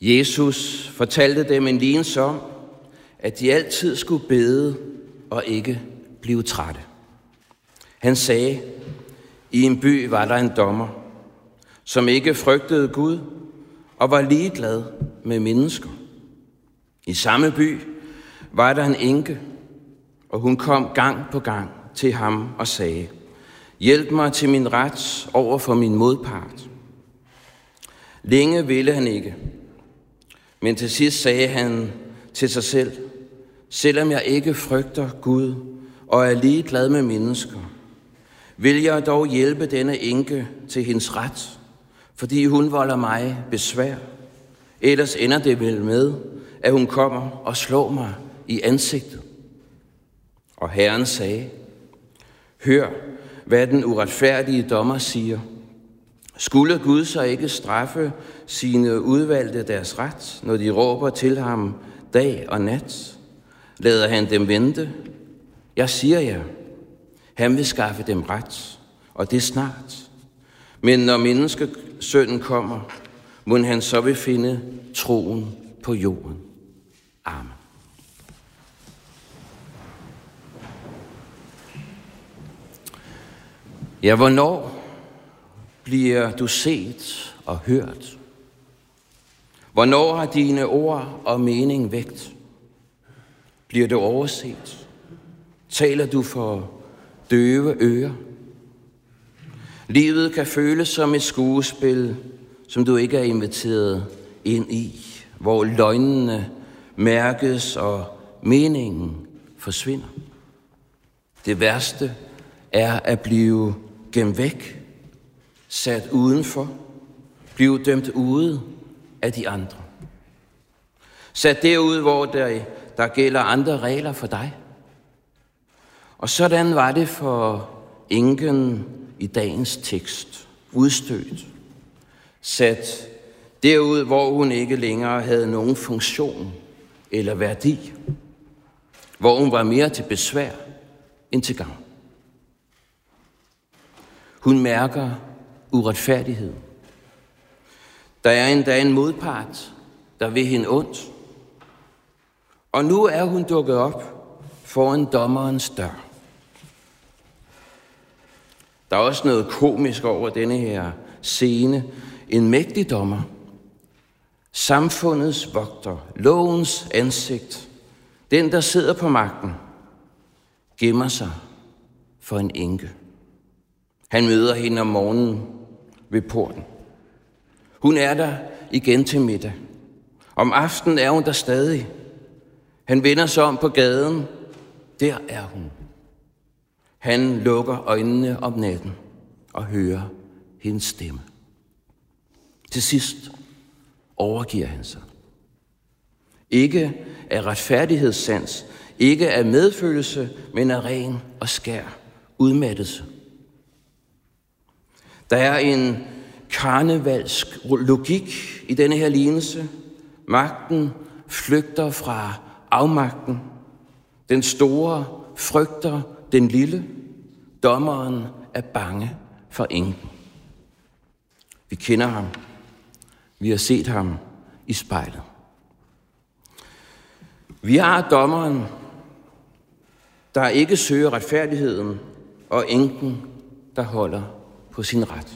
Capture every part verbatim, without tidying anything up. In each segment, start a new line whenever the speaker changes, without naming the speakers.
Jesus fortalte dem en lignelse om, at de altid skulle bede og ikke blive trætte. Han sagde, i en by var der en dommer, som ikke frygtede Gud og var ligeglad med mennesker. I samme by var der en enke, og hun kom gang på gang til ham og sagde, hjælp mig til min ret over for min modpart. Længe ville han ikke, men til sidst sagde han til sig selv, selvom jeg ikke frygter Gud og er ligeglad med mennesker, vil jeg dog hjælpe denne enke til hendes ret, fordi hun volder mig besvær. Ellers ender det vel med, at hun kommer og slår mig i ansigtet. Og Herren sagde, hør, hvad den uretfærdige dommer siger. Skulle Gud så ikke straffe sine udvalgte deres ret, når de råber til ham dag og nat? Lader han dem vente? Jeg siger jer, han vil skaffe dem ret, og det snart. Men når menneskesønnen kommer, må han så vil finde troen på jorden. Amen. Ja, hvornår bliver du set og hørt? Hvornår har dine ord og mening vægt? Bliver du overset? Taler du for døve ører? Livet kan føles som et skuespil, som du ikke er inviteret ind i, hvor løgnene mærkes og meningen forsvinder. Det værste er at blive gemt væk, sat udenfor, blive dømt ude af de andre. Sat derud, hvor der, der gælder andre regler for dig. Og sådan var det for enken i dagens tekst, udstødt. Sat derud, hvor hun ikke længere havde nogen funktion eller værdi. Hvor hun var mere til besvær end til gavn. Hun mærker uretfærdighed. Der er endda en modpart, der vil hende ondt. Og nu er hun dukket op foran dommerens dør. Der er også noget komisk over denne her scene. En mægtig dommer, samfundets vogter, lovens ansigt, den der sidder på magten, gemmer sig for en enke. Han møder hende om morgenen ved porten. Hun er der igen til middag. Om aftenen er hun der stadig. Han vender sig om på gaden. Der er hun. Han lukker øjnene om natten og hører hendes stemme. Til sidst overgiver han sig. Ikke af retfærdighedssans, ikke af medfølelse, men af ren og skær udmattelse. Der er en karnevalsk logik i denne her lignelse. Magten flygter fra afmagten. Den store frygter den lille. Dommeren er bange for enken. Vi kender ham. Vi har set ham i spejlet. Vi har dommeren, der ikke søger retfærdigheden, og enken, der holder på sin ret.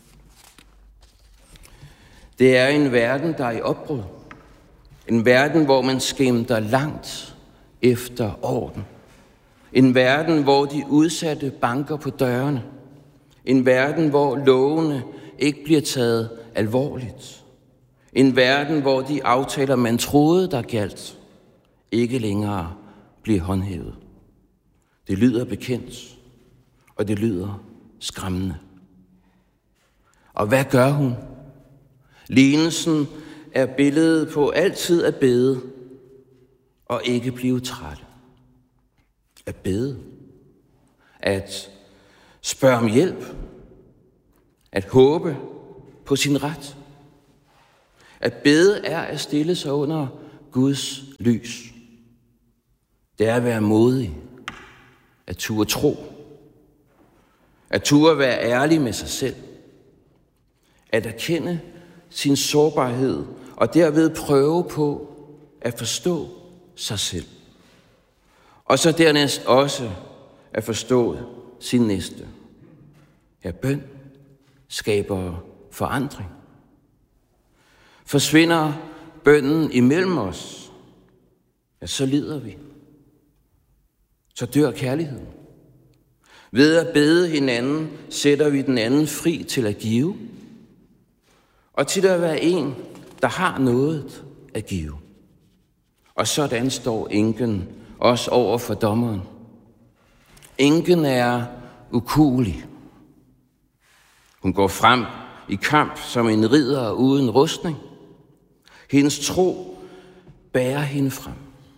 Det er en verden, der er i opbrud. En verden, hvor man skimter langt efter orden. En verden, hvor de udsatte banker på dørene. En verden, hvor lovene ikke bliver taget alvorligt. En verden, hvor de aftaler, man troede, der gjaldt, ikke længere bliver håndhævet. Det lyder bekendt, og det lyder skræmmende. Og hvad gør hun? Lignelsen er billedet på altid at bede og ikke blive træt. At bede. At spørge om hjælp. At håbe på sin ret. At bede er at stille sig under Guds lys. Det er at være modig. At turde tro. At turde være ærlig med sig selv. At erkende sin sårbarhed og derved prøve på at forstå sig selv. Og så dernæst også at forstå sin næste. Ja, bøn skaber forandring. Forsvinder bønnen imellem os, ja, så lider vi. Så dør kærligheden. Ved at bede hinanden, sætter vi den anden fri til at give, og til at være en, der har noget at give. Og sådan står enken også over for dommeren. Enken er ukuelig. Hun går frem i kamp som en ridder uden rustning. Hendes tro bærer hende frem.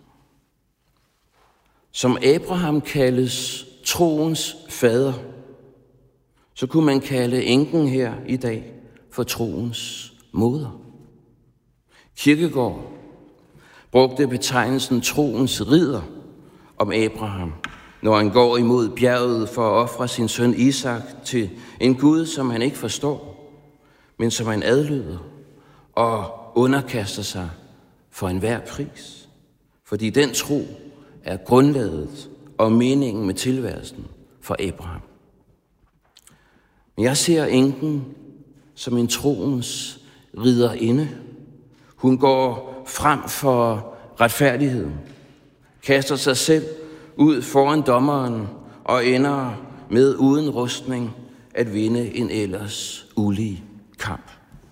Som Abraham kaldes troens fader, så kunne man kalde enken her i dag for troens moder. Kierkegaard brugte betegnelsen troens ridder om Abraham, når han går imod bjerget for at ofre sin søn Isak til en Gud, som han ikke forstår, men som han adlyder og underkaster sig for enhver pris. Fordi den tro er grundlaget og meningen med tilværelsen for Abraham. Men jeg ser enken som en troens ridderinde. Hun går frem for retfærdigheden, kaster sig selv ud foran dommeren og ender med uden rustning at vinde en ellers ulige kamp.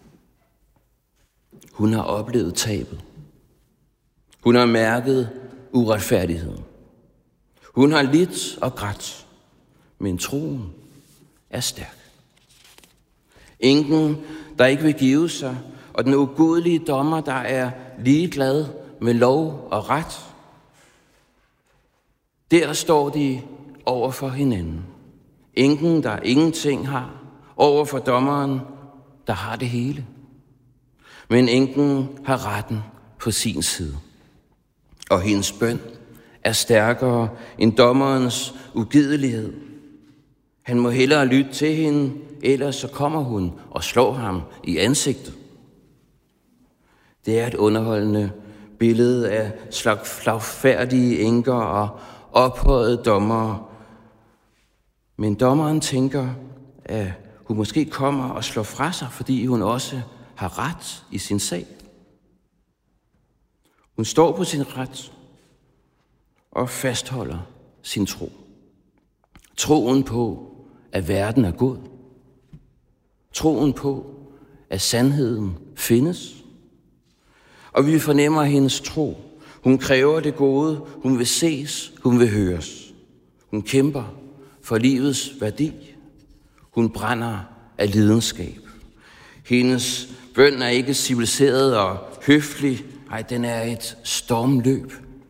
Hun har oplevet tabet. Hun har mærket uretfærdigheden. Hun har lidt og grædt, men troen er stærk. Enken, der ikke vil give sig, og den ugudelige dommer, der er ligeglad med lov og ret. Der står de over for hinanden. Enken, der ingenting har, over for dommeren, der har det hele. Men enken har retten på sin side. Og hendes bøn er stærkere end dommerens ugidelighed. Han må hellere lytte til hende, ellers så kommer hun og slår ham i ansigtet. Det er et underholdende billede af slagfærdige enker og ophøjede dommere. Men dommeren tænker, at hun måske kommer og slår fra sig, fordi hun også har ret i sin sag. Hun står på sin ret og fastholder sin tro. Troen på, at verden er god. Troen på, at sandheden findes. Og vi fornemmer hendes tro. Hun kræver det gode. Hun vil ses. Hun vil høres. Hun kæmper for livets værdi. Hun brænder af lidenskab. Hendes bøn er ikke civiliseret og høflig. Nej, den er et stormløb.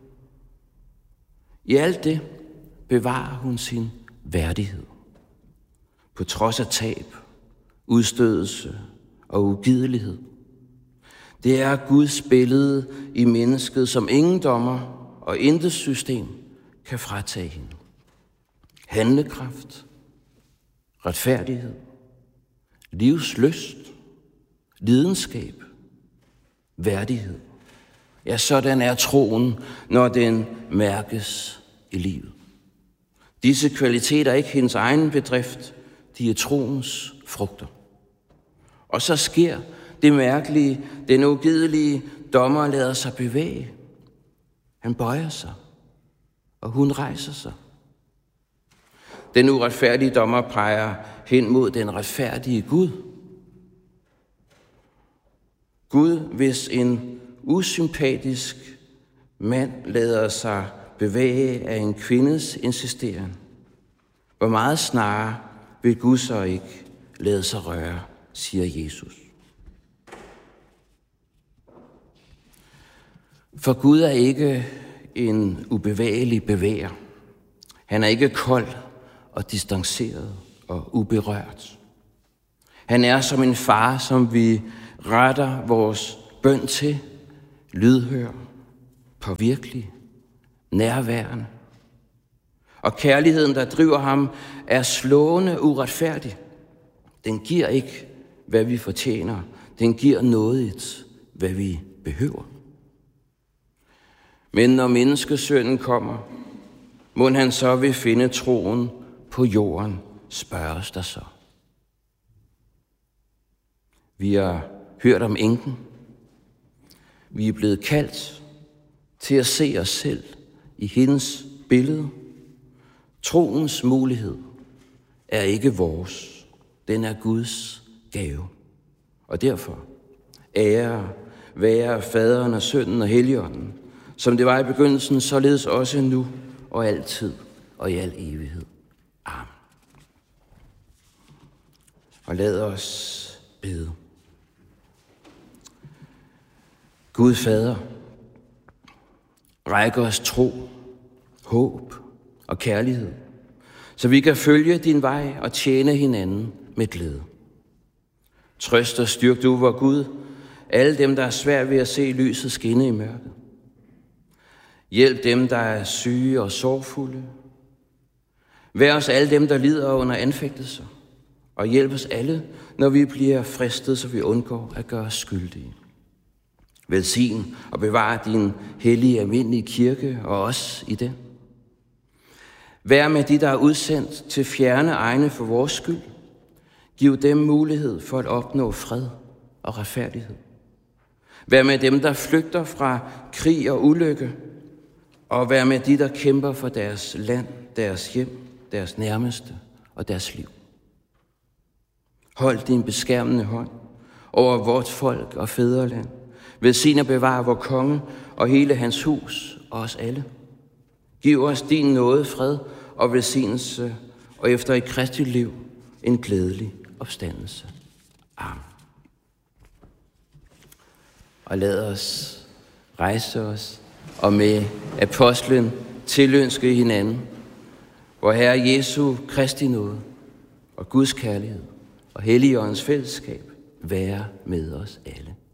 I alt det bevarer hun sin værdighed. På trods af tab, udstødelse og ugidelighed. Det er Guds billede i mennesket, som ingen dommer og intet system kan fratage hende. Handlekraft, retfærdighed, livslyst, lidenskab, værdighed. Ja, sådan er troen, når den mærkes i livet. Disse kvaliteter er ikke hendes egen bedrift, de er troens frugter. Og så sker det mærkelige, den ugidelige dommer lader sig bevæge. Han bøjer sig, og hun rejser sig. Den uretfærdige dommer peger hen mod den retfærdige Gud. Gud, hvis en usympatisk mand lader sig bevæge af en kvindes insisteren, hvor meget snarere vil Gud så ikke lade sig røre, siger Jesus. For Gud er ikke en ubevægelig bevæger. Han er ikke kold og distanceret og uberørt. Han er som en far, som vi retter vores bøn til, lydhør, påvirkelig, nærværende. Og kærligheden, der driver ham, er slående uretfærdig. Den giver ikke, hvad vi fortjener. Den giver nådigt, hvad vi behøver. Men når menneskesønnen kommer, må han så vil finde troen på jorden, spørges der så. Vi har hørt om enken. Vi er blevet kaldt til at se os selv i hendes billede. Troens mulighed er ikke vores. Den er Guds gave. Og derfor ære være faderen og sønnen og helligånden, som det var i begyndelsen, således også nu og altid og i al evighed. Amen. Og lad os bede. Gud Fader, ræk os tro, håb og kærlighed, så vi kan følge din vej og tjene hinanden med glæde. Trøst og styrk du, vor Gud, alle dem, der er svært ved at se lyset skinne i mørket. Hjælp dem, der er syge og sorgfulde. Vær os alle dem, der lider under anfægtelser. Og hjælp os alle, når vi bliver fristet, så vi undgår at gøre os skyldige. Velsign og bevar din hellige almindelige kirke og os i den. Vær med de, der er udsendt til fjerne egne for vores skyld. Giv dem mulighed for at opnå fred og retfærdighed. Vær med dem, der flygter fra krig og ulykke, og vær med de, der kæmper for deres land, deres hjem, deres nærmeste og deres liv. Hold din beskærmende hånd over vort folk og fædreland. Velsign og bevare vor konge og hele hans hus og os alle. Giv os din nåde, fred og velsignelse, og efter et kristigt liv en glædelig opstandelse. Amen. Og lad os rejse os og med apostlen tilønske hinanden, hvor Herre Jesu Kristi nåde og Guds kærlighed og Helligåndens fællesskab være med os alle.